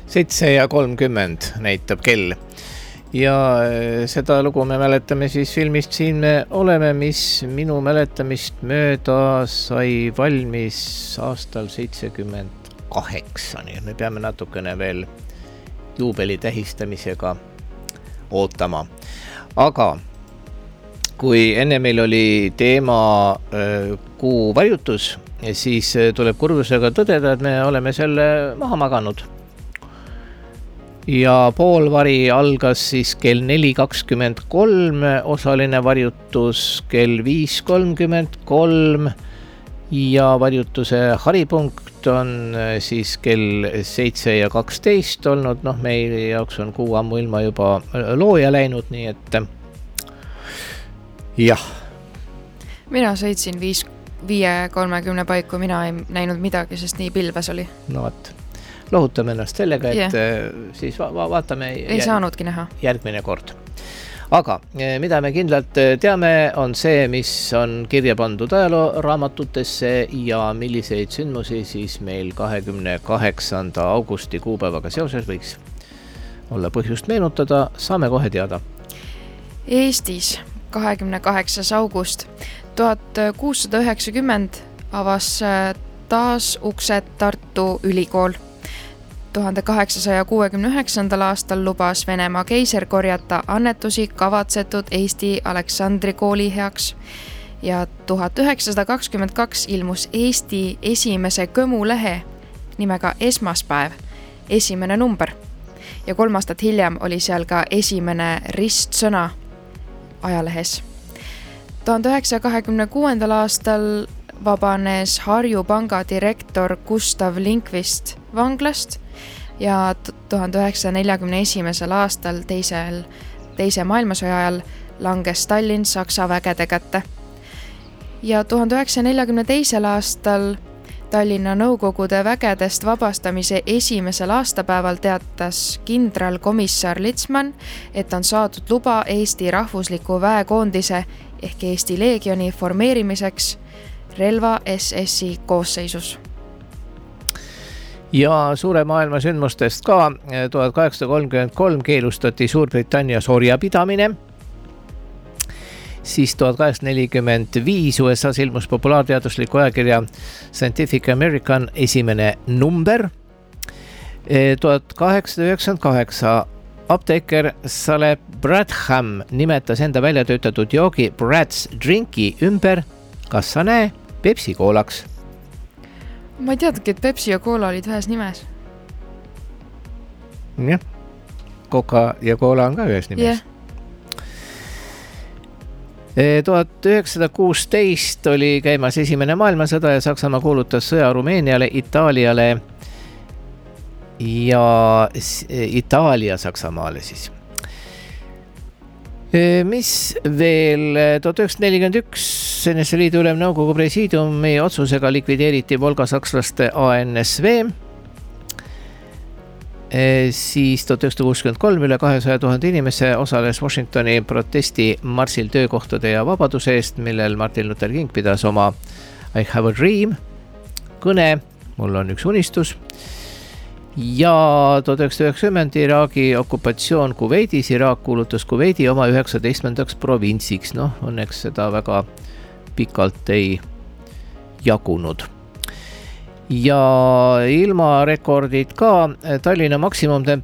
7:30 näitab kell. Ja seda lugu me mäletame siis filmist Siin me oleme, mis minu mäletamist mööda sai valmis aastal 78. Nii me peame natukene veel juubeli tähistamisega ootama. Aga kui enne meil oli teema kuu varjutus, siis tuleb kurbusega tõdeda, et me oleme selle maha maganud. Ja poolvari algas siis kell 4:23, osaline varjutus kell 5:33 ja varjutuse haripunkt on siis kell 7:12 olnud. Meie jaoks on kuu ammu ilma juba looja läinud, nii et jah. Mina sõitsin 5:30 paiku, mina ei näinud midagi, sest nii pilves oli. No võt. Lohutame ennast sellega, et siis vaatame saanudki näha järgmine kord. Aga mida me kindlalt teame, on see, mis on kirja pandud ajalooraamatutesse ja milliseid sündmusi siis meil 28. augusti kuupäevaga seoses võiks olla põhjust meenutada, saame kohe teada. Eestis 28. august 1690 avas taas uksed Tartu ülikool. 1869. aastal lubas Venemaa keiser korjata annetusi kavatsetud Eesti Aleksandri kooli heaks ja 1922 ilmus Eesti esimese kõmulehe nimega Esmaspäev, esimene number ja 3 aastat hiljem oli seal ka esimene ristsõna ajalehes. 1926. aastal vabanes Harju panga direktor Gustav Linkvist vanglast ja 1941. aastal teise maailmasõja ajal langes Tallinn Saksa vägede kätte. Ja 1942. aastal Tallinna Nõukogude vägedest vabastamise esimesel aastapäeval teatas kindralkomissar Litzmann, et on saadud luba Eesti rahvusliku väekoondise ehk Eesti leegioni formeerimiseks relva SS-i koosseisus. Ja suure maailma sündmustest ka 1833 keelustati Suurbritannias orjapidamine. Siis 1845 USA's ilmus populaarteadusliku ajakirja Scientific American esimene number. 1898 apteeker Saleh Bradham nimetas enda välja töötatud joogi Brad's Drinki ümber, kas sa näe, Pepsi koolaks. Ma ei teadagi, et Pepsi ja koola olid ühes nimes. Jah, Coca ja koola on ka ühes nimes. 1916 oli käimas esimene maailmasõda ja Saksamaa kuulutas sõja Rumeeniale, Itaaliale ja Itaalia Saksamaale siis. Mis veel 1941 NSV Liidu Ülemnõukogu presiidiumi otsusega likvideeriti volgasakslaste ANSV. Siis 1963 üle 200 000 inimese osales Washingtoni protesti marsil töökohtade ja vabaduse eest, millel Martin Luther King pidas oma I have a dream kõne, mul on üks unistus. Ja 1990 Iraagi okupatsioon Kuveidis, Iraak kuulutas Kuveidi oma 19. provintsiks. Õnneks seda väga pikalt ei jagunud. Ja ilmarekordid ka. Tallinna maksimumtemperatuur